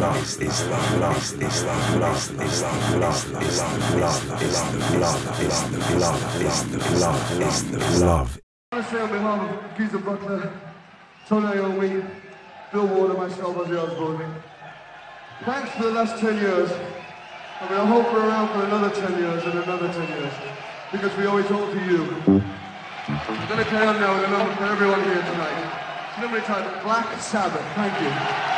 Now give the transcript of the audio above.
love. I want to say on behalf of Geezer Butler, Tony Iommi, Bill Ward and myself, Ozzy Osbourne, thanks for the last 10 years. I mean, I hope we're around for another 10 years and another 10 years, because we owe it all to you. I'm going to carry on now with a number for everyone here tonight. It's a number entitled Black Sabbath. Thank you.